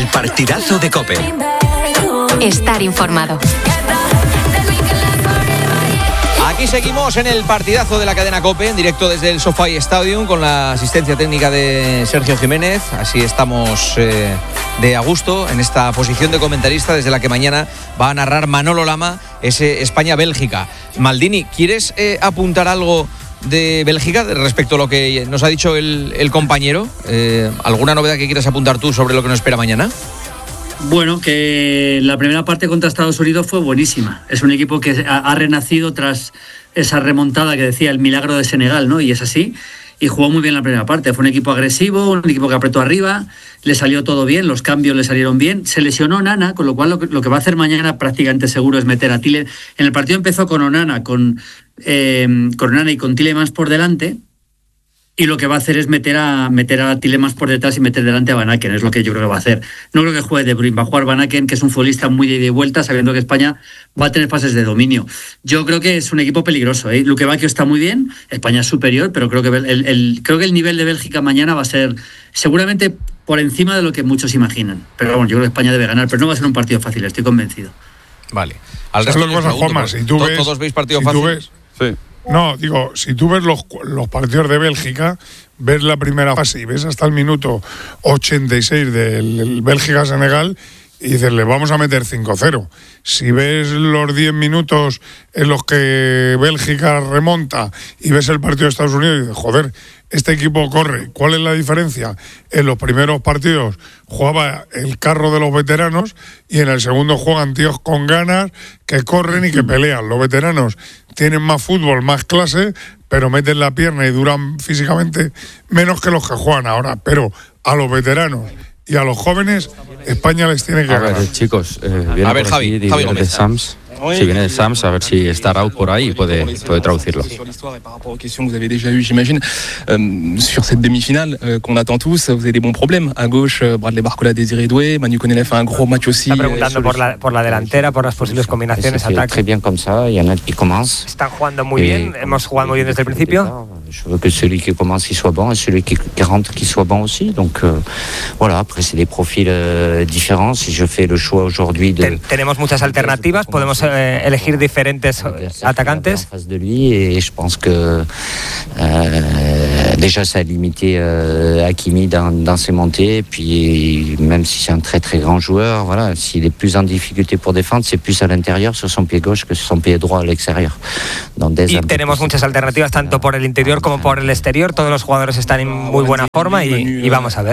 partidazo de COPE. Estar informado. Aquí seguimos en el partidazo de la cadena COPE, en directo desde el SoFi Stadium, con la asistencia técnica de Sergio Jiménez. Así estamos de a gusto en esta posición de comentarista, desde la que mañana va a narrar Manolo Lama ese España-Bélgica. Maldini, ¿quieres apuntar algo de Bélgica respecto a lo que nos ha dicho el compañero? ¿Alguna novedad que quieras apuntar tú sobre lo que nos espera mañana? Bueno, que la primera parte contra Estados Unidos fue buenísima. Es un equipo que ha renacido tras esa remontada que decía el milagro de Senegal, ¿no? Y es así. Y jugó muy bien la primera parte. Fue un equipo agresivo, un equipo que apretó arriba, le salió todo bien, los cambios le salieron bien. Se lesionó Nana, con lo cual lo que va a hacer mañana prácticamente seguro es meter a Tile. En el partido empezó con Onana, con Onana y con Tielemans por delante. Y lo que va a hacer es meter a Tielemans por detrás y meter delante a Van Aken, es lo que yo creo que va a hacer. No creo que juegue De Bruyne, va a jugar Van Aken, que es un futbolista muy de ida y vuelta, sabiendo que España va a tener fases de dominio. Yo creo que es un equipo peligroso, ¿eh? Luque Bacchio está muy bien, España es superior, pero creo que el nivel de Bélgica mañana va a ser seguramente por encima de lo que muchos imaginan. Pero bueno, yo creo que España debe ganar, pero no va a ser un partido fácil, estoy convencido. Vale. ¿Sabes lo que pasa, Juanma? Si tú ves, ¿todos veis partido fácil? Sí. No, digo, si tú ves los partidos de Bélgica, ves la primera fase y ves hasta el minuto 86 del Bélgica-Senegal y dices, le vamos a meter 5-0. Si ves los 10 minutos en los que Bélgica remonta y ves el partido de Estados Unidos y dices, joder, este equipo corre. ¿Cuál es la diferencia? En los primeros partidos jugaba el carro de los veteranos y en el segundo juegan tíos con ganas que corren y que pelean. Los veteranos tienen más fútbol, más clase, pero meten la pierna y duran físicamente menos que los que juegan ahora. Pero a los veteranos y a los jóvenes, España les tiene que ganar. Chicos, viene por aquí de Sams. Si viene de Sams, a ver si está Raúl por ahí y puede traducirlo. Sur cette demi-finale qu'on attend tous, vous avez des bons problèmes. À gauche, Bradley Barcola, Désiré Doué, Manu Koné fait un gros match aussi. Está preguntando por la delantera, por las posibles combinaciones, ataque. Très bien comme ça, il y en a qui commencent. Están jugando muy bien, hemos jugado muy bien desde el principio. Je veux que celui qui commence il soit bon et celui qui rentre qu'il soit bon aussi. Donc voilà, après c'est des profils différents. Si je fais le choix aujourd'hui de tenemos muchas alternativas, podemos elegir diferentes atacantes. En face de lui et je pense que déjà ça a limité Hakimi dans ses montées et puis même si c'est un très très grand joueur, voilà, s'il est plus en difficulté pour défendre, c'est plus à l'intérieur sur son pied gauche que sur son pied droit à l'extérieur. Y tenemos muchas alternativas tanto por el interior como por el exterior. Todos los jugadores están en muy buena forma y vamos a ver.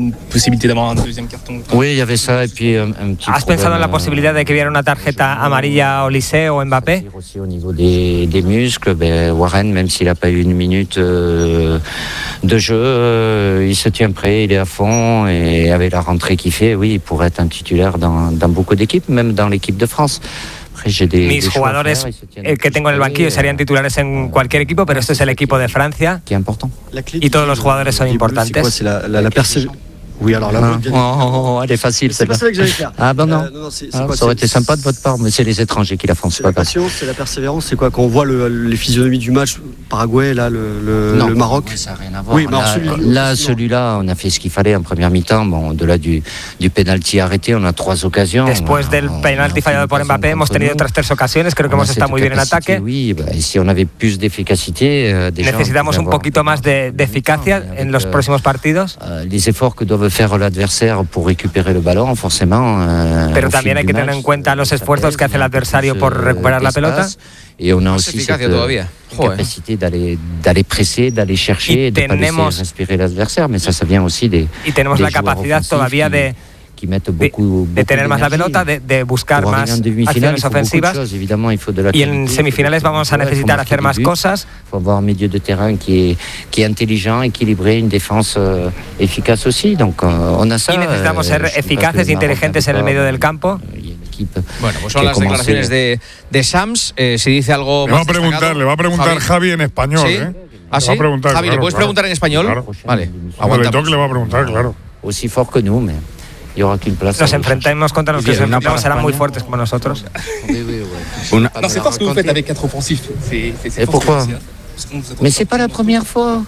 Oui, il y avait ça et puis un petit ¿Has pensado en la posibilidad de que hubiera una tarjeta amarilla a Olise o Mbappé? Aussi au niveau des muscles, Warren, même s'il n'a pas eu une minute de jeu, il se tient prêt, il est à fond et avec la rentrée qu'il fait, oui, il pourrait être un titulaire dans beaucoup d'équipes, même dans l'équipe de France. Mis jugadores que tengo en el banquillo serían titulares en cualquier equipo, pero este es el equipo de Francia y todos los jugadores son importantes. Oui, alors là, elle est facile. C'est pas ça que j'allais faire. Ah ben non. Ça aurait été sympa de votre part, mais c'est les étrangers qui la font. C'est la patience, c'est la persévérance. C'est quoi quand on voit les physionomies du match, Paraguay, là, le Maroc. Ça n'a rien à voir. Oui, celui-là, on a fait ce qu'il fallait en première mi-temps. Bon, au-delà du penalty arrêté, on a 3 occasions. Después del penalti fallado por Mbappé, hemos tenido otras 3 ocasiones. Creo que hemos estado muy bien en ataque. Oui, si on avait plus d'efficacité, necesitamos un poquito más de eficacia en los próximos partidos. Les efforts que doivent faire l'adversaire pour récupérer le ballon, forcément. Pero también hay que tener en cuenta los esfuerzos que hace el adversario por recuperar la pelota. Y on a aussi cette capacité d'aller presser, d'aller chercher, de pas laisser respirer l'adversaire, mais ça vient aussi des. Y tenemos la capacidad todavía de tener más la pelota, de buscar más acciones ofensivas. Y en semifinales vamos a necesitar hacer más cosas. Il faut avoir un milieu de terrain qui est intelligent, équilibré, une défense efficace aussi. Donc on a ça. Y necesitamos ser eficaces e inteligentes en el medio del campo. Bueno, pues son las declaraciones de Sams. Si dice algo le va a preguntar Javi en español. ¿Sí? ¿Ah, sí? Javi, claro, ¿le puedes preguntar en español? Claro. Vale. Aguantamos. Le va a preguntar, claro. Aussi fort que nous, mais nos enfrentamos contra los que nos enfrentamos, serán muy fuertes como nosotros. Non, c'est pas ce que vous faites avec 4 offensifs. Et pourquoi? Mais c'est pas la première fois.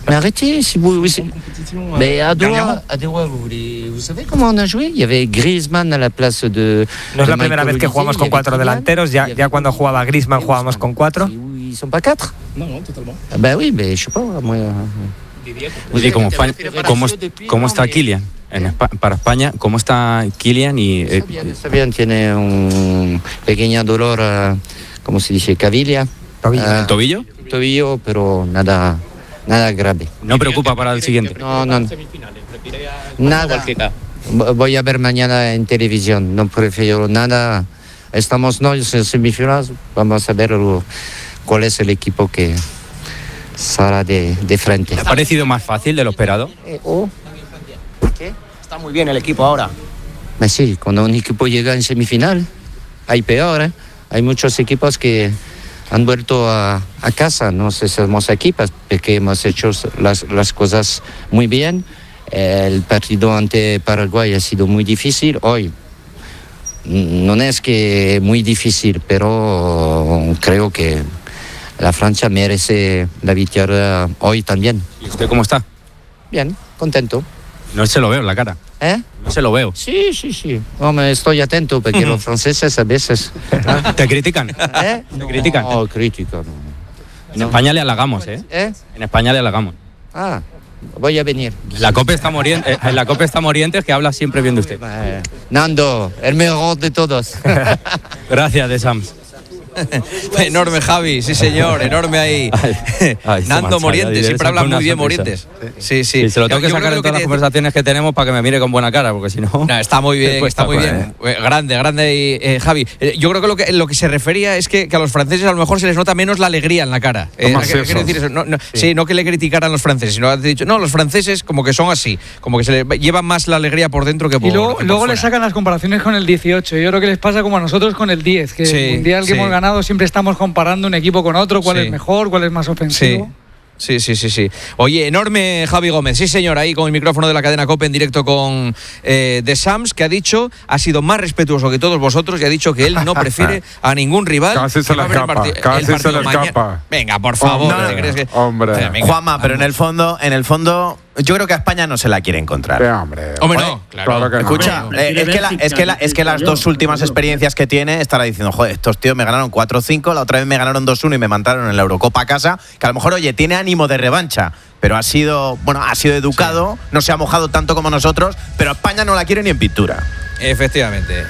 Mais arrêtez, si vous... Mais à Doha, vous savez comment on a joué? Il y avait Griezmann à la place de... No es la primera vez que jugamos con 4 delanteros, ya cuando jugaba Griezmann jugábamos con 4. Ils sont pas 4? Non, totalement. Ben oui, mais je sais pas, moi... Oye, ¿cómo está Kylian? Para España, ¿cómo está Kylian? Está bien, tiene un pequeño dolor, ¿cómo se dice? Cavilla. ¿El tobillo? Tobillo, pero nada grave. ¿No preocupa para el siguiente? No. Nada. Voy a ver mañana en televisión, no prefiero nada. Estamos en semifinales, vamos a ver cuál es el equipo que saldrá de frente. ¿Te ha parecido más fácil de lo esperado? ¿Qué? Está muy bien el equipo ahora. Sí, cuando un equipo llega en semifinal, hay peor, ¿eh? Hay muchos equipos que han vuelto a casa, no sé si somos equipos, porque hemos hecho las cosas muy bien. El partido ante Paraguay ha sido muy difícil. Hoy no es que muy difícil, pero creo que la Francia merece la victoria hoy también. ¿Y usted cómo está? Bien, contento. No se lo veo en la cara. No se lo veo. Sí. Hombre, estoy atento porque los franceses a veces... ¿Te critican? ¿Te critican? No, critican. En España le halagamos, ¿eh? En España le halagamos. Voy a venir. La Copa está Morientes, que habla siempre bien de usted. Nando, el mejor de todos. Gracias, de Sams. Enorme, Javi, sí señor, enorme ahí. Nando Morientes, siempre habla muy bien Morientes. Sí. Y se lo tengo que sacar en todas las conversaciones que tenemos para que me mire con buena cara, porque si no... Está muy bien, está muy bien. Grande ahí, Javi. Yo creo que lo que se refería es que a los franceses a lo mejor se les nota menos la alegría en la cara. Quiero decir eso. No que le criticaran los franceses, sino has dicho, no, los franceses como que son así, como que se les llevan más la alegría por dentro que por fuera. Y luego le sacan las comparaciones con el 18. Yo creo que les pasa como a nosotros con el 10, que el mundial que hemos ganado siempre estamos comparando un equipo con otro, cuál es mejor, cuál es más ofensivo. Sí. Oye, enorme Javi Gómez, sí señor, ahí con el micrófono de la cadena COPE en directo con De Sams, que ha sido más respetuoso que todos vosotros y ha dicho que él no prefiere a ningún rival. Casi se le escapa. Venga, por favor. Hombre. Juanma, pero en el fondo yo creo que a España no se la quiere encontrar. Hombre, no, claro que escucha, no. Es que las dos últimas experiencias que tiene estará diciendo, joder, estos tíos me ganaron 4-5, la otra vez me ganaron 2-1 y me mandaron en la Eurocopa a casa, que a lo mejor, oye, tiene ánimo de revancha, pero ha sido educado, no se ha mojado tanto como nosotros, pero a España no la quiere ni en pintura. Efectivamente.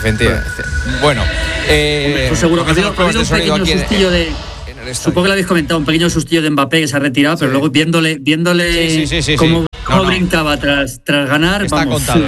Bueno, seguro que ha habido un pequeño sustillo de... Supongo que lo habéis comentado, un pequeño sustillo de Mbappé que se ha retirado, pero luego viéndole cómo brincaba tras ganar. Está contado,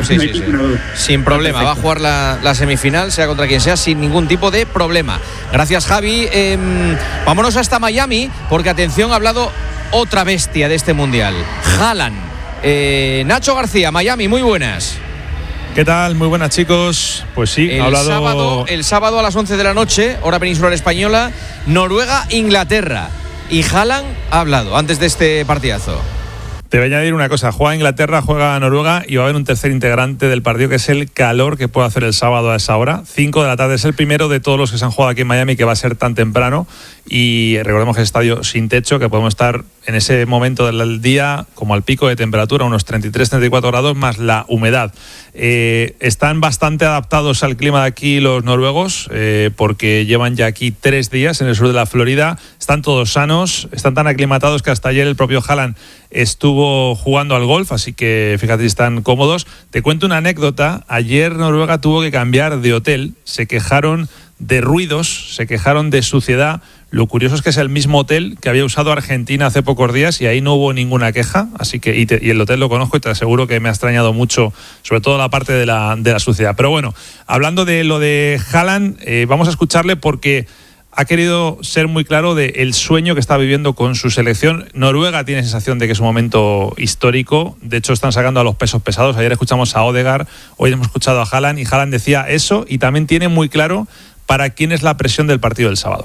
sin problema. Perfecto. Va a jugar la semifinal, sea contra quien sea, sin ningún tipo de problema. Gracias, Javi. Vámonos hasta Miami, porque atención, ha hablado otra bestia de este mundial, Haaland. Nacho García, Miami, muy buenas. ¿Qué tal? Muy buenas, chicos. Pues sí, ha hablado... El sábado a las 11 de la noche, hora peninsular española, Noruega-Inglaterra. Y Haaland ha hablado antes de este partidazo. Te voy a añadir una cosa, juega Inglaterra, juega Noruega y va a haber un tercer integrante del partido que es el calor que puede hacer el sábado a esa hora, 5 de la tarde, es el primero de todos los que se han jugado aquí en Miami que va a ser tan temprano y recordemos que es estadio sin techo, que podemos estar en ese momento del día como al pico de temperatura, unos 33-34 grados más la humedad. Están bastante adaptados al clima de aquí los noruegos porque llevan ya aquí 3 días en el sur de la Florida, están todos sanos, están tan aclimatados que hasta ayer el propio Haaland estuvo jugando al golf, así que fíjate si están cómodos. Te cuento una anécdota, ayer Noruega tuvo que cambiar de hotel, se quejaron de ruidos, se quejaron de suciedad. Lo curioso es que es el mismo hotel que había usado Argentina hace pocos días y ahí no hubo ninguna queja, así que y el hotel lo conozco y te aseguro que me ha extrañado mucho, sobre todo la parte de la suciedad. Pero bueno, hablando de lo de Haaland, vamos a escucharle porque ha querido ser muy claro del sueño que está viviendo con su selección. Noruega tiene sensación de que es un momento histórico. De hecho, están sacando a los pesos pesados. Ayer escuchamos a Odegaard, hoy hemos escuchado a Haaland y Haaland decía eso y también tiene muy claro para quién es la presión del partido del sábado.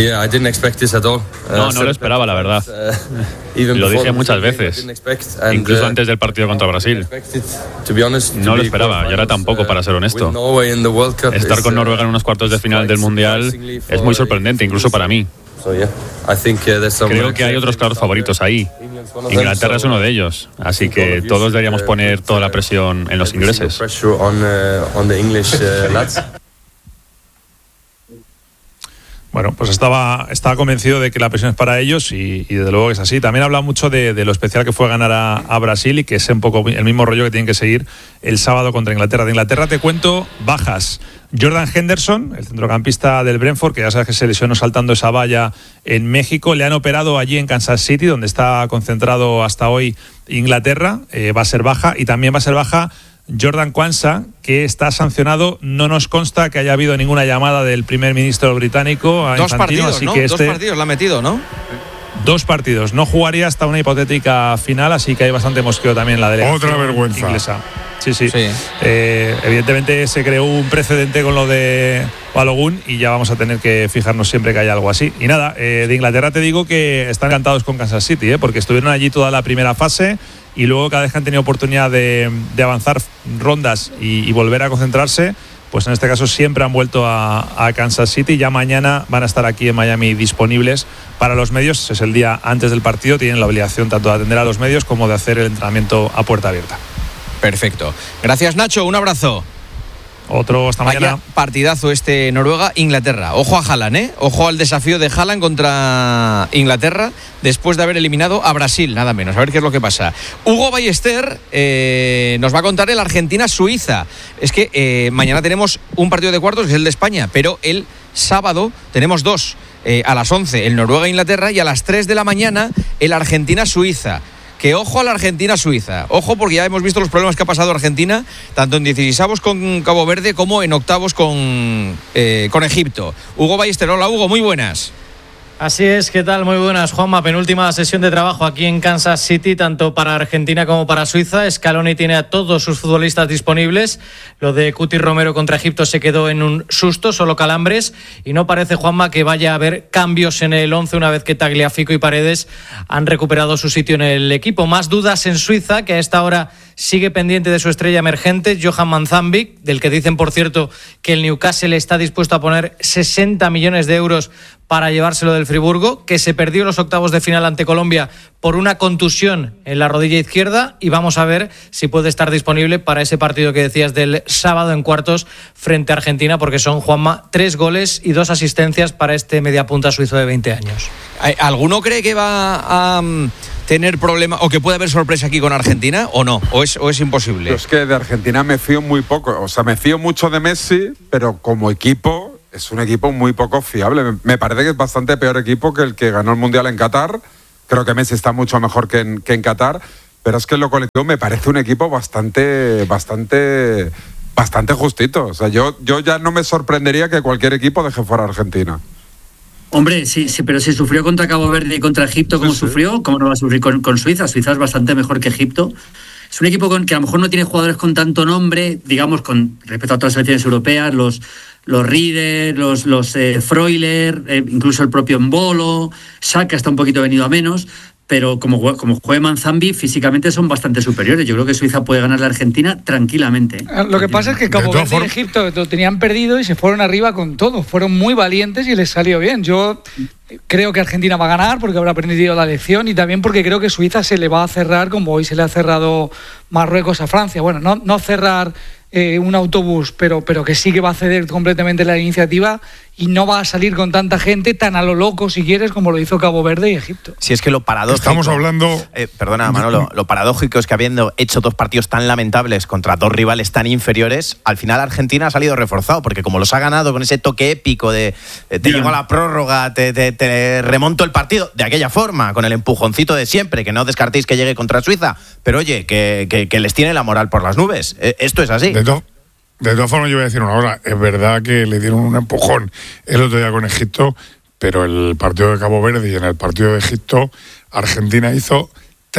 No lo esperaba, la verdad. Lo dije muchas veces, incluso antes del partido contra Brasil. No lo esperaba, y ahora tampoco, para ser honesto. Estar con Noruega en unos cuartos de final del Mundial es muy sorprendente, incluso para mí. Creo que hay otros claros favoritos ahí. Inglaterra es uno de ellos, así que todos deberíamos poner toda la presión en los ingleses. Bueno, pues estaba convencido de que la presión es para ellos y desde luego que es así. También habla mucho de lo especial que fue ganar a Brasil y que es un poco el mismo rollo que tienen que seguir el sábado contra Inglaterra. De Inglaterra te cuento bajas. Jordan Henderson, el centrocampista del Brentford, que ya sabes que se lesionó saltando esa valla en México, le han operado allí en Kansas City, donde está concentrado hasta hoy Inglaterra, va a ser baja, y también va a ser baja Jordan Kwanzaa, que está sancionado. No nos consta que haya habido ninguna llamada del primer ministro británico a Dos Infantino, partidos, así ¿no? que 2 partidos la ha metido, ¿no? 2 partidos. No jugaría hasta una hipotética final, así que hay bastante mosqueo también en la delegación. Otra vergüenza inglesa. Sí. Evidentemente se creó un precedente con lo de Balogun y ya vamos a tener que fijarnos siempre que haya algo así. Y nada, de Inglaterra te digo que están encantados con Kansas City, porque estuvieron allí toda la primera fase y luego cada vez que han tenido oportunidad de avanzar rondas y volver a concentrarse, pues en este caso siempre han vuelto a Kansas City. Ya mañana van a estar aquí en Miami disponibles para los medios. Es el día antes del partido, tienen la obligación tanto de atender a los medios como de hacer el entrenamiento a puerta abierta. Perfecto. Gracias, Nacho, un abrazo. Otro hasta mañana. Vaya partidazo Noruega-Inglaterra. Ojo a Haaland, Ojo al desafío de Haaland contra Inglaterra después de haber eliminado a Brasil, nada menos. A ver qué es lo que pasa. Hugo Ballester nos va a contar el Argentina-Suiza. Es que mañana tenemos un partido de cuartos, que es el de España, pero el sábado tenemos 2. A las 11 el Noruega-Inglaterra y a las 3 de la mañana el Argentina-Suiza. Que ojo a la Argentina-Suiza. Ojo, porque ya hemos visto los problemas que ha pasado Argentina, tanto en 16avos con Cabo Verde como en octavos con Egipto. Hugo Ballester, hola Hugo, muy buenas. Así es, ¿qué tal? Muy buenas, Juanma. Penúltima sesión de trabajo aquí en Kansas City, tanto para Argentina como para Suiza. Scaloni tiene a todos sus futbolistas disponibles. Lo de Cuti Romero contra Egipto se quedó en un susto, solo calambres. Y no parece, Juanma, que vaya a haber cambios en el 11 una vez que Tagliafico y Paredes han recuperado su sitio en el equipo. Más dudas en Suiza, que a esta hora sigue pendiente de su estrella emergente, Johan Manzambic, del que dicen, por cierto, que el Newcastle está dispuesto a poner 60 millones de euros para llevárselo del Friburgo, que se perdió los octavos de final ante Colombia por una contusión en la rodilla izquierda, y vamos a ver si puede estar disponible para ese partido que decías del sábado en cuartos frente a Argentina, porque son, Juanma, 3 goles y 2 asistencias para este mediapunta suizo de 20 años. ¿Alguno cree que va a tener problemas o que puede haber sorpresa aquí con Argentina o no? ¿O es imposible? Yo es que de Argentina me fío muy poco. O sea, me fío mucho de Messi, pero como equipo es un equipo muy poco fiable. Me parece que es bastante peor equipo que el que ganó el Mundial en Qatar. Creo que Messi está mucho mejor que en Qatar, pero es que en lo colectivo me parece un equipo bastante justito. O sea, yo ya no me sorprendería que cualquier equipo deje fuera a Argentina. Hombre, sí, pero si sufrió contra Cabo Verde y contra Egipto como sufrió, ¿cómo no va a sufrir con Suiza? Suiza es bastante mejor que Egipto. Es un equipo que a lo mejor no tiene jugadores con tanto nombre, digamos, con respecto a otras selecciones europeas, los Rieder, los Freuler, incluso el propio Embolo, Xhaka está un poquito venido a menos, pero como juega Manzambi, físicamente son bastante superiores. Yo creo que Suiza puede ganar a la Argentina tranquilamente. Lo que pasa es que Cabo Verde y Egipto lo tenían perdido y se fueron arriba con todo. Fueron muy valientes y les salió bien. Yo creo que Argentina va a ganar porque habrá aprendido la lección, y también porque creo que Suiza se le va a cerrar como hoy se le ha cerrado Marruecos a Francia. Bueno, no cerrar un autobús, pero que sí que va a ceder completamente la iniciativa y no va a salir con tanta gente tan a lo loco, si quieres, como lo hizo Cabo Verde y Egipto. Si es que lo paradójico... Estamos hablando... perdona, Manolo, lo paradójico es que habiendo hecho 2 partidos tan lamentables contra 2 rivales tan inferiores, al final Argentina ha salido reforzado, porque como los ha ganado con ese toque épico de te llego a la prórroga, te remonto el partido, de aquella forma, con el empujoncito de siempre, que no descartéis que llegue contra Suiza, pero oye, que les tiene la moral por las nubes. Esto es así. De todas formas, yo voy a decir una cosa. Es verdad que le dieron un empujón el otro día con Egipto, pero el partido de Cabo Verde y en el partido de Egipto, Argentina hizo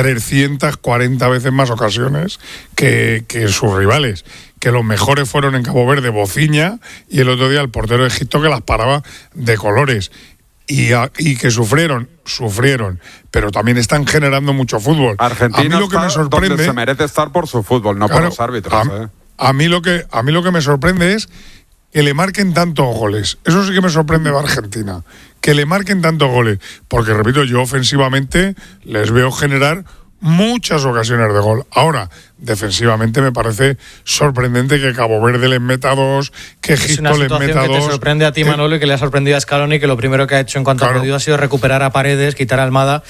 340 veces más ocasiones que sus rivales. Que los mejores fueron en Cabo Verde, Bociña, y el otro día el portero de Egipto, que las paraba de colores. Y que sufrieron, pero también están generando mucho fútbol. Argentina, a mí lo que me sorprende, donde se merece estar por su fútbol, no por los árbitros. A mí lo que me sorprende es que le marquen tantos goles. Eso sí que me sorprende de Argentina, que le marquen tantos goles. Porque, repito, yo ofensivamente les veo generar muchas ocasiones de gol. Ahora, defensivamente me parece sorprendente que Cabo Verde les meta 2, que Egipto les meta 2. Que te sorprende a ti, Manolo, y que le ha sorprendido a Scaloni, que lo primero que ha hecho en cuanto ha podido ha sido recuperar a Paredes, quitar a Almada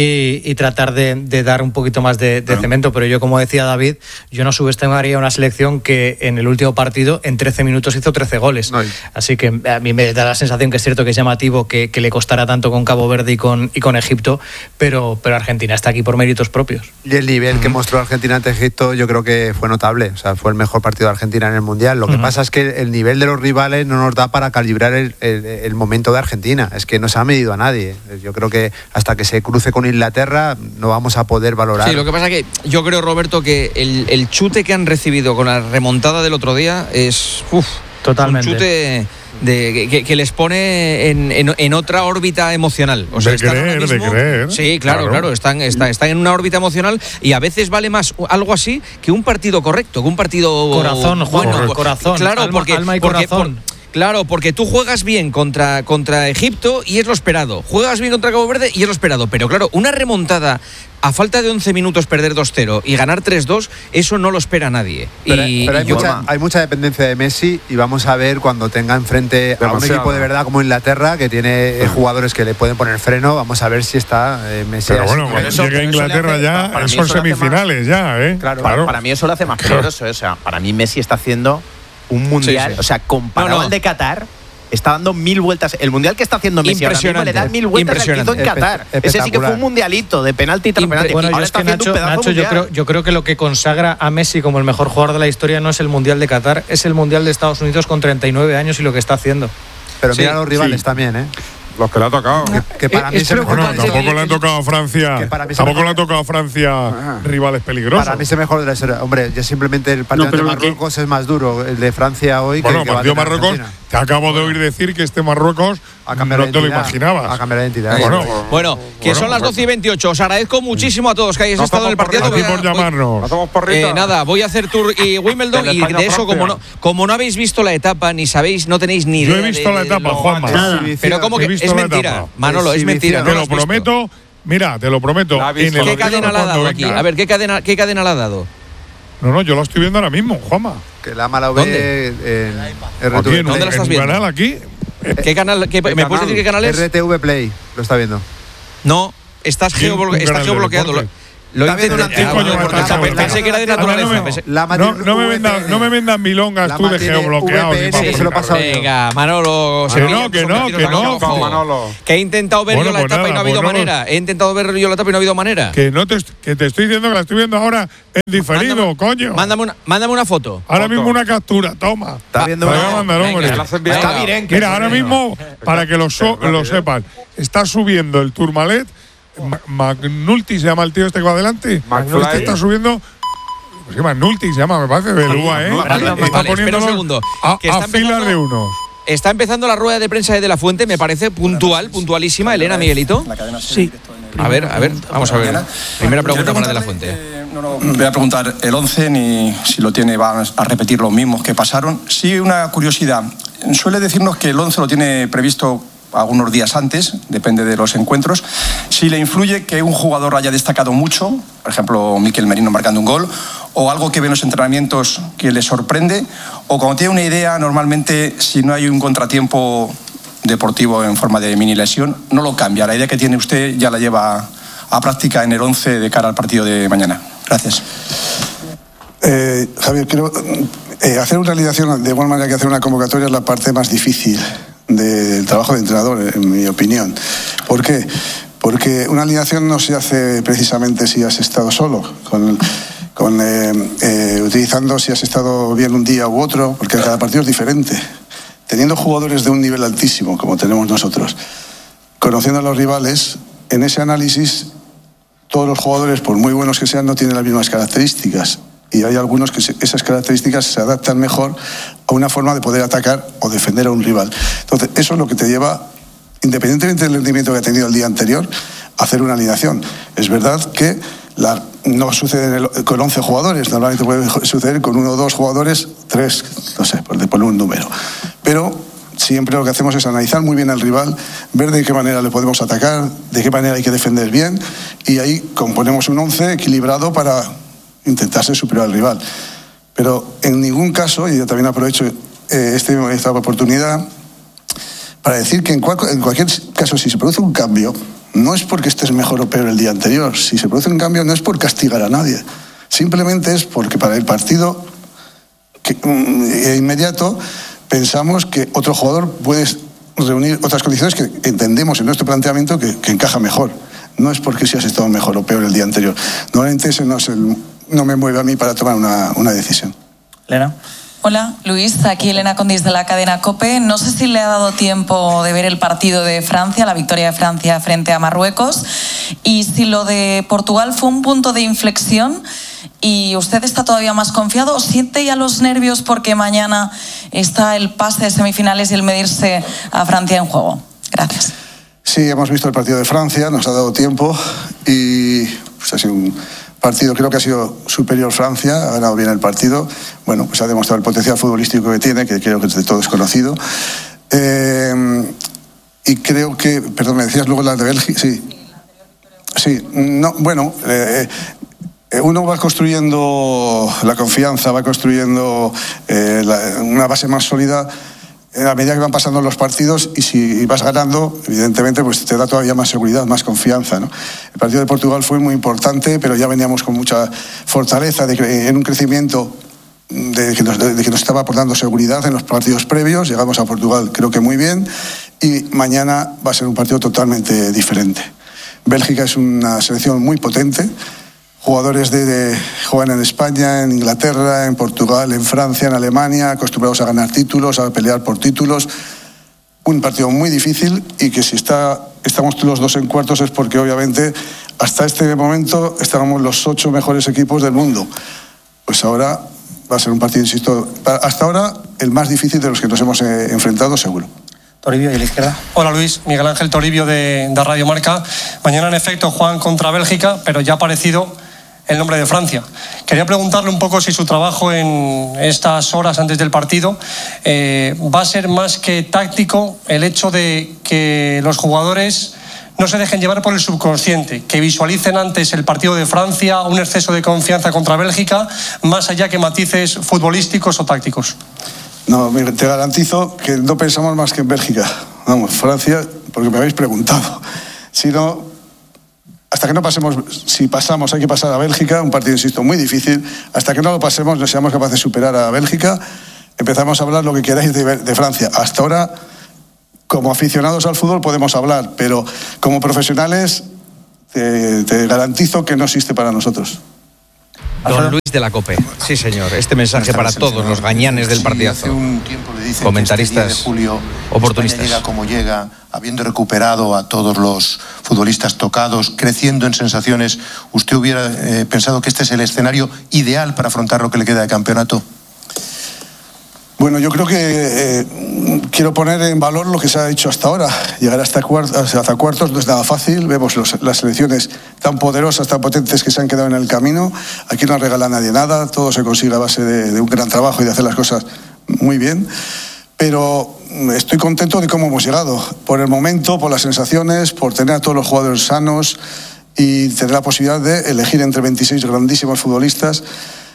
y tratar de dar un poquito más de cemento. Pero yo, como decía David, yo no subestimaría una selección que en el último partido en 13 minutos hizo 13 goles. No. Así que a mí me da la sensación que es cierto que es llamativo que le costará tanto con Cabo Verde y con Egipto, pero Argentina está aquí por méritos propios. Y el nivel que mostró Argentina ante Egipto yo creo que fue notable, o sea, fue el mejor partido de Argentina en el Mundial. Lo que pasa es que el nivel de los rivales no nos da para calibrar el momento de Argentina, es que no se ha medido a nadie. Yo creo que hasta que se cruce con Inglaterra no vamos a poder valorar. Sí, lo que pasa es que yo creo, Roberto, que el chute que han recibido con la remontada del otro día es totalmente un chute que les pone en otra órbita emocional. O sea, de creer. Sí, claro. Están en una órbita emocional y a veces vale más algo así que un partido correcto, que un partido corazón, bueno, corazón, claro, alma y corazón. Claro, porque tú juegas bien contra Egipto y es lo esperado. Juegas bien contra Cabo Verde y es lo esperado. Pero claro, una remontada a falta de 11 minutos, perder 2-0 y ganar 3-2, eso no lo espera nadie. Pero hay mucha dependencia de Messi y vamos a ver cuando tenga enfrente a un equipo de verdad como Inglaterra, que tiene jugadores que le pueden poner freno, vamos a ver si está Messi. Pero bueno, cuando llega Inglaterra ya, son semifinales ya, ¿eh? Claro. Para mí eso lo hace más peligroso, o sea, para mí Messi está haciendo un mundial, o sea, comparado al de Qatar, está dando 1000 vueltas. El mundial que está haciendo Messi ahora mismo le da 1000 vueltas al que hizo en Qatar. Ese sí que fue un mundialito de penalti tras penalti. Bueno, ahora está haciendo un pedazo mundial. Yo creo que lo que consagra a Messi como el mejor jugador de la historia no es el mundial de Qatar, es el mundial de Estados Unidos con 39 años y lo que está haciendo. Pero mira los rivales también, ¿eh? Los que le ha tocado. Que para mí tampoco le han tocado a Francia. Tampoco le han tocado a Francia rivales peligrosos. Para mí es el mejor de la serie. Hombre, yo simplemente el partido de Marruecos es más duro. El de Francia hoy. Bueno, el partido de Marruecos, te acabo de oír decir que este Marruecos no te lo imaginabas. A cambiar de identidad. Bueno, que son las 12:28. Os agradezco muchísimo a todos que hayáis estado en el partido. Gracias por llamarnos. Nada, voy a hacer tour y Wimbledon y de eso, como no habéis visto la etapa, ni sabéis, no tenéis ni idea. Yo he visto la etapa, Juanma. Pero como que es mentira. Manolo, es mentira. Te lo prometo. Mira, te lo prometo. ¿Qué cadena le ha dado aquí? A ver, ¿qué cadena le ha dado? No, yo lo estoy viendo ahora mismo, Juanma. Que la mala ¿Dónde? ¿Dónde la estás viendo? ¿Canal aquí? ¿Qué canal? ¿Me puedes decir qué canal es? RTV Play, lo está viendo. No, estás geobloqueado. Lo he intentado. Pensé que era de naturaleza. No me vendas milongas tú de geobloqueado. Venga, Manolo. Que no. Que he intentado ver yo la etapa y no ha habido manera. He intentado ver yo la etapa y no ha habido manera. Que te estoy diciendo que la estoy viendo ahora en diferido, coño. Mándame una foto. Ahora mismo una captura, toma. Está viendo Está bien. Mira, ahora mismo, para que lo sepan, está subiendo el Tourmalet. McNulty se llama el tío este que va adelante. Este está subiendo. Sí, McNulty se llama, me parece, Belúa, ¿eh? Está poniendo a filas de unos. Está empezando la rueda de prensa de De La Fuente, me parece puntualísima. Elena, Miguelito. Sí. A ver, vamos a ver. Primera pregunta para De La Fuente. No voy a preguntar el 11 ni si lo tiene, van a repetir los mismos que pasaron. Sí, una curiosidad. Suele decirnos que el 11 lo tiene previsto algunos días antes, depende de los encuentros. Si le influye que un jugador haya destacado mucho, por ejemplo, Mikel Merino marcando un gol, o algo que ve en los entrenamientos que le sorprende, o cuando tiene una idea, normalmente, si no hay un contratiempo deportivo en forma de mini lesión, no lo cambia. La idea que tiene usted ya la lleva a práctica en el 11 de cara al partido de mañana. Gracias. Javier, creo hacer una alineación de igual manera que hacer una convocatoria es la parte más difícil del trabajo de entrenador, en mi opinión. ¿Por qué? Porque una alineación no se hace precisamente si has estado solo, utilizando si has estado bien un día u otro, porque cada partido es diferente. Teniendo jugadores de un nivel altísimo, como tenemos nosotros, conociendo a los rivales, en ese análisis, todos los jugadores, por muy buenos que sean, no tienen las mismas características. Y hay algunos que esas características se adaptan mejor a una forma de poder atacar o defender a un rival. Entonces, eso es lo que te lleva, independientemente del rendimiento que ha tenido el día anterior, a hacer una alineación. Es verdad que no sucede con 11 jugadores, normalmente puede suceder con 1 o 2 jugadores, 3, no sé, por poner un número. pero siempre lo que hacemos es analizar muy bien al rival, ver de qué manera le podemos atacar, de qué manera hay que defender bien, y ahí componemos un 11 equilibrado para intentar ser superior al rival. Pero en ningún caso, y yo también aprovecho esta oportunidad para decir que en cualquier caso, si se produce un cambio, no es porque estés mejor o peor el día anterior. Si se produce un cambio, no es por castigar a nadie. Simplemente es porque para el partido inmediato pensamos que otro jugador puede reunir otras condiciones que entendemos en nuestro planteamiento que encaja mejor. No es porque si has estado mejor o peor el día anterior. Normalmente ese no me mueve a mí para tomar una decisión. Elena. Hola, Luis, aquí Elena Condis de la cadena COPE. No sé si le ha dado tiempo de ver el partido de Francia, la victoria de Francia frente a Marruecos, y si lo de Portugal fue un punto de inflexión y usted está todavía más confiado o siente ya los nervios porque mañana está el pase de semifinales y el medirse a Francia en juego. Gracias. Sí, hemos visto el partido de Francia, nos ha dado tiempo y pues ha sido un partido, creo que ha sido superior Francia, ha ganado bien el partido. Bueno, pues ha demostrado el potencial futbolístico que tiene, que creo que de todo es conocido. Y creo que, perdón, me decías luego la de Bélgica, sí. Sí, no, bueno, uno va construyendo la confianza, va construyendo una base más sólida a medida que van pasando los partidos, y si vas ganando, evidentemente, pues te da todavía más seguridad, más confianza, ¿no? El partido de Portugal fue muy importante, pero ya veníamos con mucha fortaleza en un crecimiento de que nos estaba aportando seguridad en los partidos previos. Llegamos a Portugal, creo que muy bien, y mañana va a ser un partido totalmente diferente. Bélgica es una selección muy potente. Jugadores juegan en España, en Inglaterra, en Portugal, en Francia, en Alemania, acostumbrados a ganar títulos, a pelear por títulos. Un partido muy difícil, y que si estamos los dos en cuartos es porque obviamente hasta este momento estábamos los 8 mejores equipos del mundo. Pues ahora va a ser un partido, insisto, hasta ahora el más difícil de los que nos hemos enfrentado, seguro. Toribio, y a la izquierda. Hola Luis, Miguel Ángel Toribio de Radio Marca. Mañana en efecto juegan contra Bélgica, pero ya ha aparecido el nombre de Francia. Quería preguntarle un poco si su trabajo en estas horas antes del partido va a ser más que táctico, el hecho de que los jugadores no se dejen llevar por el subconsciente, que visualicen antes el partido de Francia, un exceso de confianza contra Bélgica, más allá que matices futbolísticos o tácticos. No, te garantizo que no pensamos más que en Bélgica. Vamos, Francia, porque me habéis preguntado. Si no, hasta que no pasemos, si pasamos hay que pasar a Bélgica, un partido, insisto, muy difícil. Hasta que no lo pasemos, no seamos capaces de superar a Bélgica, empezamos a hablar lo que queráis de Francia. Hasta ahora, como aficionados al fútbol podemos hablar, pero como profesionales te garantizo que no existe para nosotros. Don Luis de la COPE. Sí, señor. Este mensaje para todos los gañanes del partidazo. Comentaristas oportunistas. España llega como llega, habiendo recuperado a todos los futbolistas tocados, creciendo en sensaciones. ¿Usted hubiera pensado que este es el escenario ideal para afrontar lo que le queda de campeonato? Bueno, yo creo que quiero poner en valor lo que se ha hecho hasta ahora. Llegar hasta cuartos no es nada fácil. Vemos las selecciones tan poderosas, tan potentes que se han quedado en el camino. Aquí no regala a nadie nada. Todo se consigue a base de un gran trabajo y de hacer las cosas muy bien. Pero estoy contento de cómo hemos llegado. Por el momento, por las sensaciones, por tener a todos los jugadores sanos y tener la posibilidad de elegir entre 26 grandísimos futbolistas.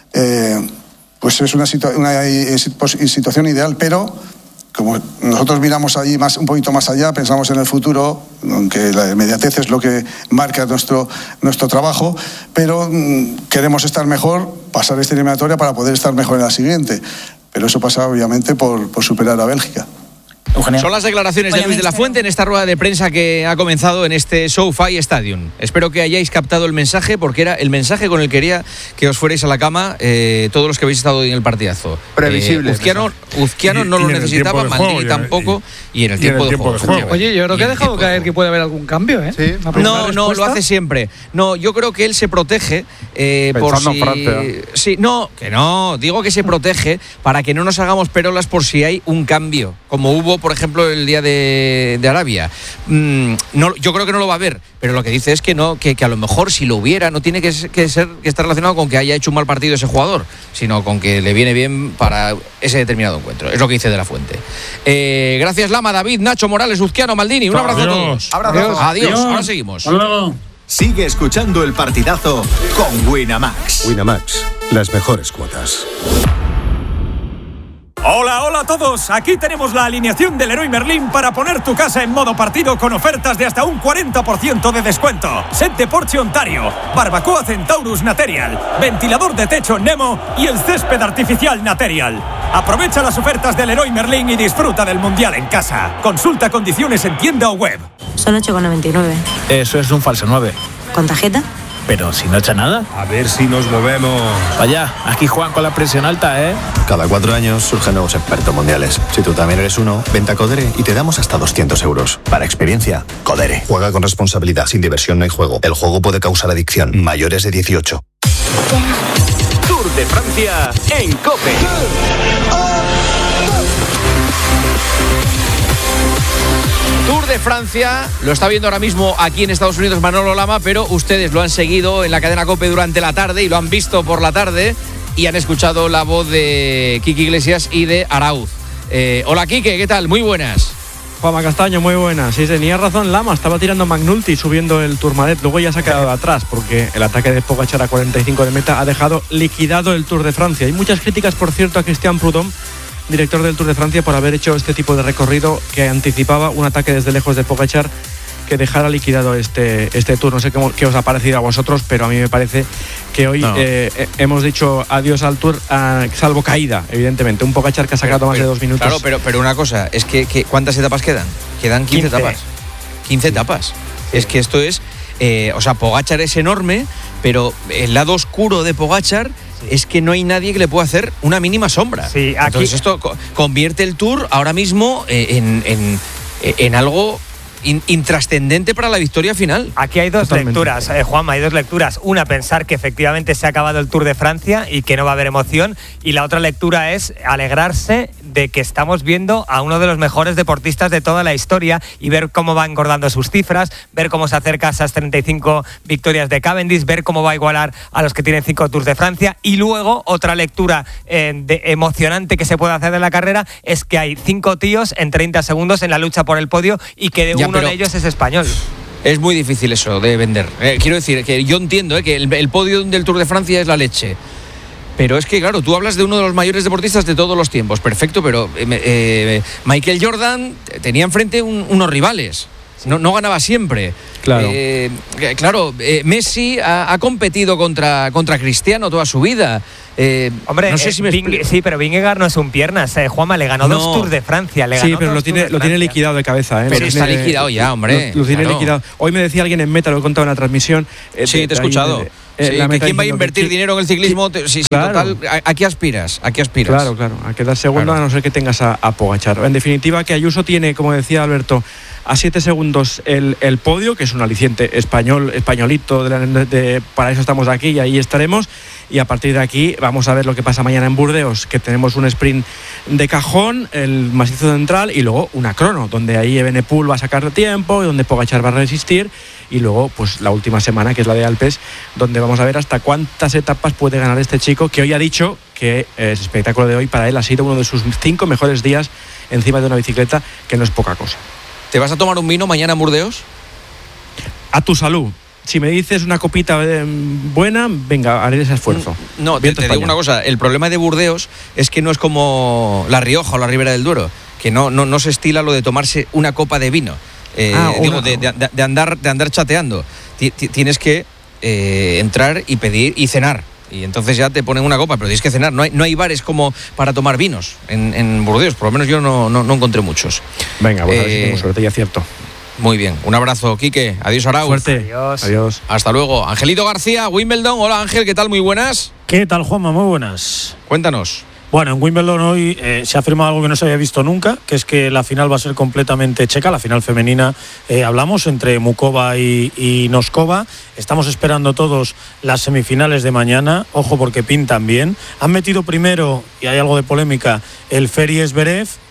Pues es una situación ideal, pero como nosotros miramos ahí un poquito más allá, pensamos en el futuro, aunque la inmediatez es lo que marca nuestro trabajo, pero queremos estar mejor, pasar esta eliminatoria para poder estar mejor en la siguiente. Pero eso pasa obviamente por superar a Bélgica. Son las declaraciones de Luis de la Fuente en esta rueda de prensa que ha comenzado en este SoFi Stadium. Espero que hayáis captado el mensaje, porque era el mensaje con el que quería que os fuerais a la cama todos los que habéis estado en el partidazo. Previsible. Uzquiano no lo necesitaba, Maldini tampoco, y en el tiempo de juego. Oye, yo creo que ha dejado caer que puede haber algún cambio, ¿eh? Sí. No, lo hace siempre. No, yo creo que él se protege por si... Sí, digo que se protege para que no nos hagamos perolas por si hay un cambio, como hubo tuvo, por ejemplo, el día de Arabia. No, yo creo que no lo va a haber, pero lo que dice es que no, que a lo mejor si lo hubiera no tiene que estar relacionado con que haya hecho un mal partido ese jugador, sino con que le viene bien para ese determinado encuentro. Es lo que dice De la Fuente. Gracias, Lama, David, Nacho, Morales, Uzquiano, Maldini. Un abrazo a todos. Adiós. Ahora seguimos. Hasta luego. Sigue escuchando El Partidazo con Winamax. Winamax, las mejores cuotas. Hola a todos, aquí tenemos la alineación del Leroy Merlin para poner tu casa en modo partido con ofertas de hasta un 40% de descuento. Set de Porsche Ontario, barbacoa Centaurus Material, ventilador de techo Nemo y el césped artificial Material. Aprovecha las ofertas del Leroy Merlin y disfruta del Mundial en casa. Consulta condiciones en tienda o web. Son 8,99. Eso es un falso 9. ¿Con tarjeta? Pero si no echa nada. A ver si nos movemos. Vaya, aquí juegan con la presión alta, ¿eh? Cada 4 años surgen nuevos expertos mundiales. Si tú también eres uno, vente a Codere y te damos hasta 200 euros. Para experiencia, Codere. Juega con responsabilidad, sin diversión no hay juego. El juego puede causar adicción. Mayores de 18. Tour de Francia en COPE. Tour de Francia, lo está viendo ahora mismo aquí en Estados Unidos Manolo Lama, pero ustedes lo han seguido en la cadena COPE durante la tarde y lo han visto por la tarde y han escuchado la voz de Quique Iglesias y de Arauz. Hola Quique, ¿qué tal? Muy buenas. Juanma Castaño, muy buenas. Sí, tenía razón Lama, estaba tirando McNulty subiendo el Tourmalet, luego ya se ha quedado atrás porque el ataque de Pogačar a 45 de meta ha dejado liquidado el Tour de Francia. Hay muchas críticas, por cierto, a Christian Prudhomme, director del Tour de Francia, por haber hecho este tipo de recorrido que anticipaba un ataque desde lejos de Pogačar que dejara liquidado este Tour. No sé qué os ha parecido a vosotros, pero a mí me parece que hoy hemos dicho adiós al Tour, salvo caída, evidentemente. Un Pogačar que ha sacado más de 2 minutos. Claro, pero una cosa, es que ¿cuántas etapas quedan? Quedan 15 etapas. 15 etapas. Es que esto es... Pogačar es enorme, pero el lado oscuro de Pogačar... es que no hay nadie que le pueda hacer una mínima sombra. Sí, aquí... Entonces esto convierte el Tour ahora mismo en algo intrascendente para la victoria final. Aquí hay dos lecturas, Juanma, hay dos lecturas. Una, pensar que efectivamente se ha acabado el Tour de Francia y que no va a haber emoción, y la otra lectura es alegrarse de que estamos viendo a uno de los mejores deportistas de toda la historia y ver cómo va engordando sus cifras, ver cómo se acerca a esas 35 victorias de Cavendish, ver cómo va a igualar a los que tienen 5 Tours de Francia. Y luego otra lectura emocionante que se puede hacer de la carrera es que hay 5 tíos en 30 segundos en la lucha por el podio y que uno de ellos es español. Es muy difícil eso de vender. Quiero decir que yo entiendo que el podio del Tour de Francia es la leche. Pero es que, claro, tú hablas de uno de los mayores deportistas de todos los tiempos. Perfecto, pero Michael Jordan tenía enfrente unos rivales. No ganaba siempre. Claro. Messi ha competido contra Cristiano toda su vida. Hombre, no sé si sí, pero Vingegaard no es un piernas. Juanma le ganó 2 Tours de Francia. Sí, pero lo tiene liquidado de cabeza. Pero está liquidado ya, hombre. Lo tiene liquidado. Hoy me decía alguien en Meta, lo he contado en la transmisión. Sí, te he escuchado. Que quién va a invertir dinero en el ciclismo, si claro. Total, ¿a qué aspiras? Claro, a quedar segundo, a no ser que tengas a Pogačar. En definitiva, que Ayuso tiene, como decía Alberto, a 7 segundos el podio, que es un aliciente españolito, para eso estamos aquí y ahí estaremos. Y a partir de aquí vamos a ver lo que pasa mañana en Burdeos, que tenemos un sprint de cajón, el macizo central y luego una crono, donde ahí Evenepoel va a sacar tiempo y donde Pogačar va a resistir, y luego pues la última semana, que es la de Alpes, donde vamos a ver hasta cuántas etapas puede ganar este chico, que hoy ha dicho que el espectáculo de hoy para él ha sido uno de sus 5 mejores días encima de una bicicleta, que no es poca cosa. ¿Te vas a tomar un vino mañana en Burdeos? A tu salud. Si me dices una copita buena, venga, haré ese esfuerzo. No, te digo una cosa, el problema de Burdeos es que no es como La Rioja o la Ribera del Duero, que no se estila lo de tomarse una copa de vino, de andar chateando. Tienes que entrar y pedir y cenar, y entonces ya te ponen una copa, pero tienes que cenar. No hay bares como para tomar vinos en Burdeos, por lo menos yo no encontré muchos. Venga, pues a ver si tengo suerte y acierto. Muy bien, un abrazo, Quique. Adiós, Arauz. Suerte. Adiós. Hasta luego. Angelito García, Wimbledon. Hola, Ángel, ¿qué tal? Muy buenas. ¿Qué tal, Juanma? Muy buenas. Cuéntanos. Bueno, en Wimbledon hoy se ha firmado algo que no se había visto nunca, que es que la final va a ser completamente checa, la final femenina hablamos, entre Mukova y Noskova. Estamos esperando todos las semifinales de mañana, ojo porque pintan bien. Han metido primero, y hay algo de polémica, el Ferry Zverev,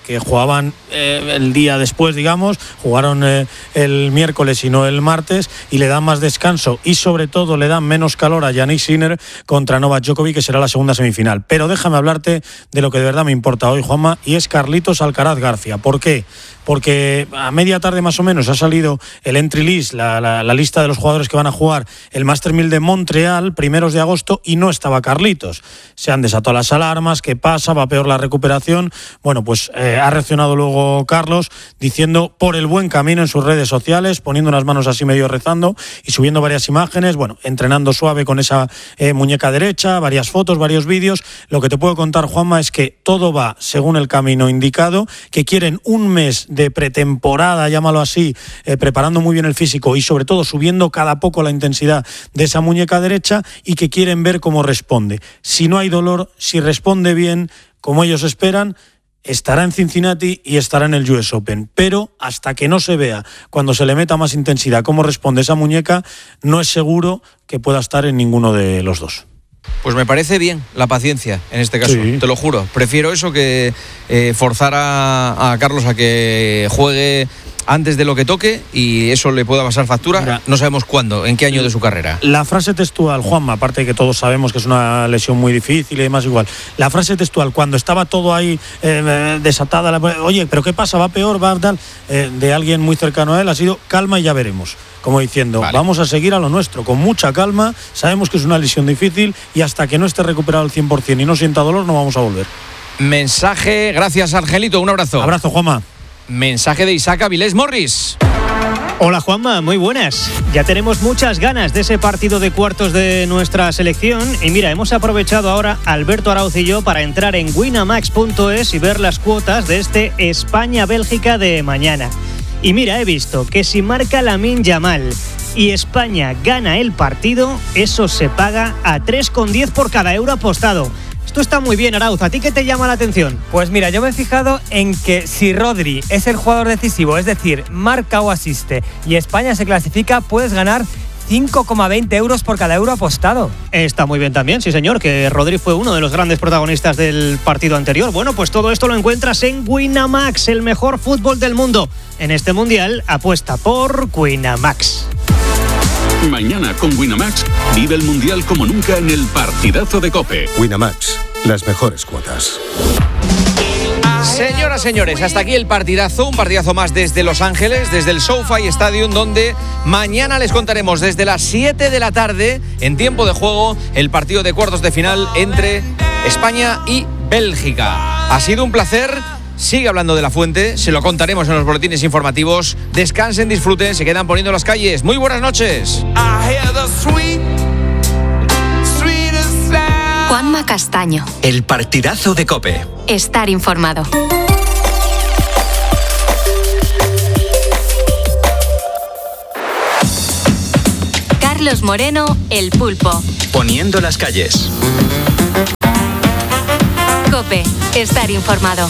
que jugaban el día después, digamos, jugaron el miércoles y no el martes, y le dan más descanso y sobre todo le dan menos calor a Jannik Sinner contra Novak Djokovic, que será la segunda semifinal. Pero déjame hablarte de lo que de verdad me importa hoy, Juanma, y es Carlitos Alcaraz García. ¿Por qué? Porque a media tarde más o menos ha salido el entry list, la lista de los jugadores que van a jugar el Master 1000 de Montreal, primeros de agosto, y no estaba Carlitos. Se han desatado las alarmas, ¿qué pasa? ¿Va peor la recuperación? Bueno, pues ha reaccionado luego Carlos diciendo por el buen camino en sus redes sociales, poniendo unas manos así medio rezando y subiendo varias imágenes, bueno, entrenando suave con esa muñeca derecha, varias fotos, varios vídeos. Lo que te puedo contar, Juanma, es que todo va según el camino indicado, que quieren un mes de pretemporada, llámalo así, preparando muy bien el físico y sobre todo subiendo cada poco la intensidad de esa muñeca derecha, y que quieren ver cómo responde. Si no hay dolor, si responde bien, como ellos esperan, estará en Cincinnati y estará en el US Open. Pero hasta que no se vea, cuando se le meta más intensidad, cómo responde esa muñeca, no es seguro que pueda estar en ninguno de los dos. Pues me parece bien la paciencia en este caso, sí. Te lo juro. Prefiero eso que forzar a Carlos a que juegue antes de lo que toque y eso le pueda pasar factura. Mira, no sabemos cuándo, en qué año de su carrera. La frase textual, Juanma, aparte de que todos sabemos que es una lesión muy difícil y demás igual, la frase textual, cuando estaba todo ahí desatada, oye, ¿pero qué pasa? ¿Va peor? ¿Va tal? De alguien muy cercano a él ha sido calma y ya veremos. Como diciendo, vale, vamos a seguir a lo nuestro, con mucha calma, sabemos que es una lesión difícil y hasta que no esté recuperado al 100% y no sienta dolor, no vamos a volver. Mensaje, gracias Angelito, un abrazo. Abrazo, Juanma. Mensaje de Isaac Avilés Morris. Hola Juanma, muy buenas. Ya tenemos muchas ganas de ese partido de cuartos de nuestra selección y mira, hemos aprovechado ahora Alberto Arauz y yo para entrar en winamax.es y ver las cuotas de este España-Bélgica de mañana. Y mira, he visto que si marca Lamine Yamal y España gana el partido, eso se paga a 3,10 por cada euro apostado. Esto está muy bien, Arauz. ¿A ti qué te llama la atención? Pues mira, yo me he fijado en que si Rodri es el jugador decisivo, es decir, marca o asiste, y España se clasifica, puedes ganar 5,20 euros por cada euro apostado. Está muy bien también, sí señor, que Rodri fue uno de los grandes protagonistas del partido anterior. Bueno, pues todo esto lo encuentras en Winamax, el mejor fútbol del mundo. En este mundial, apuesta por Winamax. Mañana con Winamax, vive el mundial como nunca en el partidazo de COPE. Winamax, las mejores cuotas. Señoras, señores, hasta aquí el partidazo, un partidazo más desde Los Ángeles, desde el SoFi Stadium, donde mañana les contaremos desde las 7 de la tarde, en tiempo de juego, el partido de cuartos de final entre España y Bélgica. Ha sido un placer. Sigue hablando de la Fuente, se lo contaremos en los boletines informativos. Descansen, disfruten, se quedan poniendo las calles. Muy buenas noches. Juanma Castaño. El partidazo de COPE. Estar informado. Carlos Moreno, El Pulpo. Poniendo las calles. COPE. Estar informado.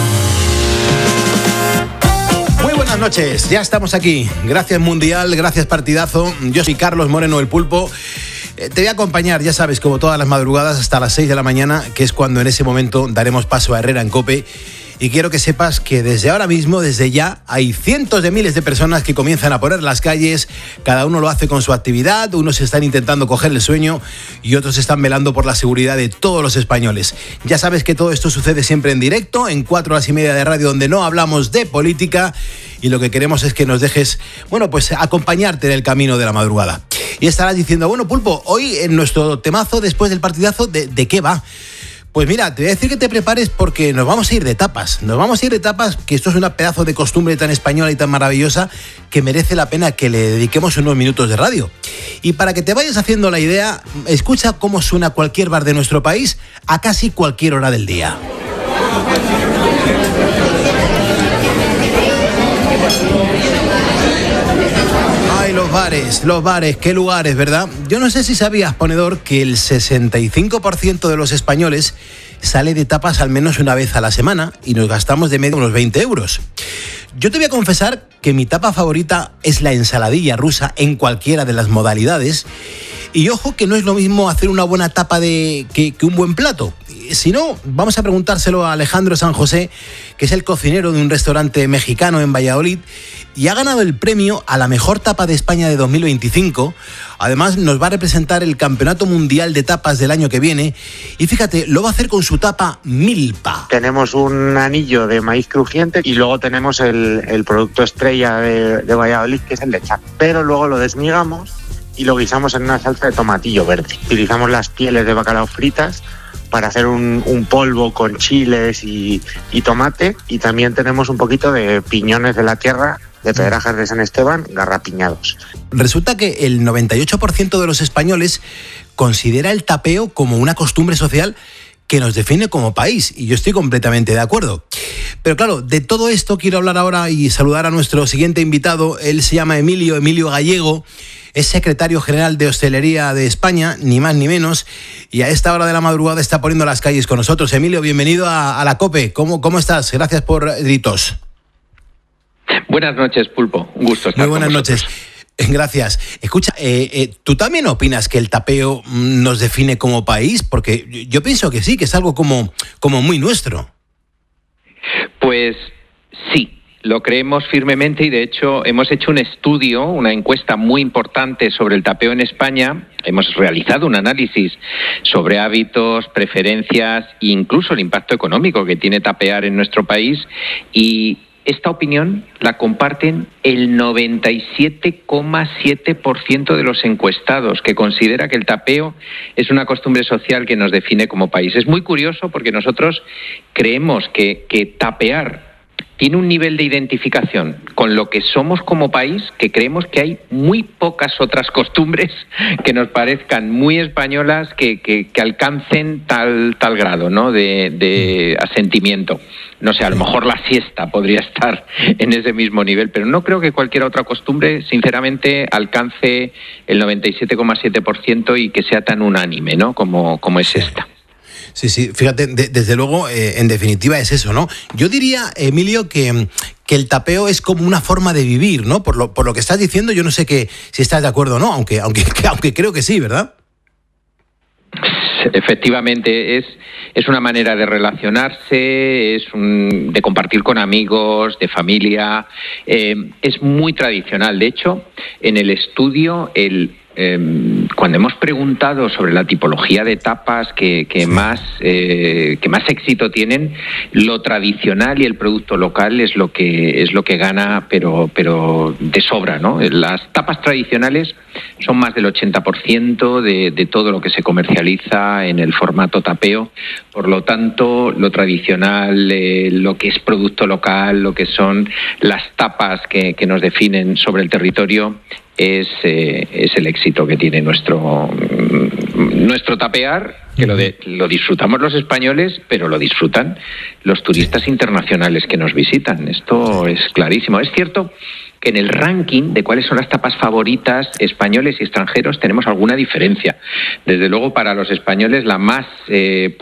Muy buenas noches, ya estamos aquí. Gracias Mundial, gracias partidazo. Yo soy Carlos Moreno, El Pulpo. Te voy a acompañar, ya sabes, como todas las madrugadas hasta las 6 de la mañana, que es cuando en ese momento daremos paso a Herrera en COPE. Y quiero que sepas que desde ahora mismo, desde ya, hay cientos de miles de personas que comienzan a poner las calles. Cada uno lo hace con su actividad, unos están intentando coger el sueño y otros están velando por la seguridad de todos los españoles. Ya sabes que todo esto sucede siempre en directo, en 4 horas y media de radio, donde no hablamos de política y lo que queremos es que nos dejes, bueno, pues acompañarte en el camino de la madrugada. Y estarás diciendo, bueno, Pulpo, hoy en nuestro temazo después del partidazo, ¿de qué va? Pues mira, te voy a decir que te prepares porque nos vamos a ir de tapas. Nos vamos a ir de tapas, que esto es una pedazo de costumbre tan española y tan maravillosa que merece la pena que le dediquemos unos minutos de radio. Y para que te vayas haciendo la idea, escucha cómo suena cualquier bar de nuestro país a casi cualquier hora del día. Los bares, qué lugares, ¿verdad? Yo no sé si sabías, ponedor, que el 65% de los españoles sale de tapas al menos una vez a la semana y nos gastamos de media unos 20 euros. Yo te voy a confesar que mi tapa favorita es la ensaladilla rusa en cualquiera de las modalidades. Y ojo que no es lo mismo hacer una buena tapa que un buen plato. Si no, vamos a preguntárselo a Alejandro San José, que es el cocinero de un restaurante mexicano en Valladolid y ha ganado el premio a la mejor tapa de España de 2025. Además, nos va a representar el Campeonato Mundial de Tapas del año que viene. Y fíjate, lo va a hacer con su tapa Milpa. Tenemos un anillo de maíz crujiente y luego tenemos el producto estrella de Valladolid, que es el lechal. Pero luego lo desmigamos y lo guisamos en una salsa de tomatillo verde. Utilizamos las pieles de bacalao fritas para hacer un polvo con chiles y tomate, y también tenemos un poquito de piñones de la tierra, de Pedrajas de San Esteban, garrapiñados. Resulta que el 98% de los españoles considera el tapeo como una costumbre social que nos define como país, y yo estoy completamente de acuerdo. Pero claro, de todo esto quiero hablar ahora y saludar a nuestro siguiente invitado. Él se llama Emilio Gallego, es secretario general de Hostelería de España, ni más ni menos, y a esta hora de la madrugada está poniendo las calles con nosotros. Emilio, bienvenido a la COPE. ¿Cómo estás? Gracias por gritos. Buenas noches, Pulpo. Un gusto estar Muy buenas con noches. Gracias. Escucha, ¿tú también opinas que el tapeo nos define como país? Porque yo pienso que sí, que es algo como muy nuestro. Pues sí. Lo creemos firmemente y de hecho hemos hecho un estudio, una encuesta muy importante sobre el tapeo en España. Hemos realizado un análisis sobre hábitos, preferencias e incluso el impacto económico que tiene tapear en nuestro país, y esta opinión la comparten el 97,7% de los encuestados, que considera que el tapeo es una costumbre social que nos define como país. Es muy curioso porque nosotros creemos que tapear tiene un nivel de identificación con lo que somos como país, que creemos que hay muy pocas otras costumbres que nos parezcan muy españolas que alcancen tal grado, ¿no?, de asentimiento. No sé, a lo mejor la siesta podría estar en ese mismo nivel, pero no creo que cualquier otra costumbre, sinceramente, alcance el 97,7% y que sea tan unánime, ¿no?, como es esta. Sí, fíjate, desde luego, en definitiva es eso, ¿no? Yo diría, Emilio, que el tapeo es como una forma de vivir, ¿no? Por lo que estás diciendo, yo no sé si estás de acuerdo o no, aunque creo que sí, ¿verdad? Efectivamente, es una manera de relacionarse, de compartir con amigos, de familia, es muy tradicional. De hecho, en el estudio, cuando hemos preguntado sobre la tipología de tapas que más éxito tienen, lo tradicional y el producto local es lo que gana, pero de sobra, ¿no? Las tapas tradicionales son más del 80% de todo lo que se comercializa en el formato tapeo. Por lo tanto, lo tradicional, lo que es producto local, lo que son las tapas que nos definen sobre el territorio, es el éxito que tiene nuestro tapear, que lo disfrutamos los españoles, pero lo disfrutan los turistas internacionales que nos visitan. Esto es clarísimo. Es cierto que en el ranking de cuáles son las tapas favoritas españoles y extranjeros tenemos alguna diferencia. Desde luego, para los españoles la más